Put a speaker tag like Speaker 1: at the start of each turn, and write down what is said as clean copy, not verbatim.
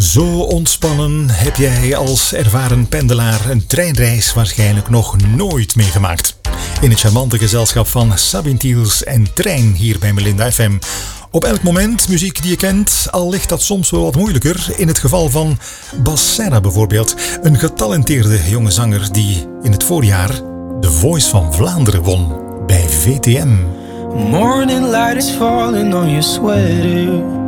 Speaker 1: Zo ontspannen heb jij als ervaren pendelaar een treinreis waarschijnlijk nog nooit meegemaakt. In het charmante gezelschap van Sabine Thiels en Trein hier bij Melinda FM. Op elk moment muziek die je kent, al ligt dat soms wel wat moeilijker. In het geval van Bas Serra bijvoorbeeld. Een getalenteerde jonge zanger die in het voorjaar The Voice van Vlaanderen won bij VTM.
Speaker 2: Morning light is falling on your sweater.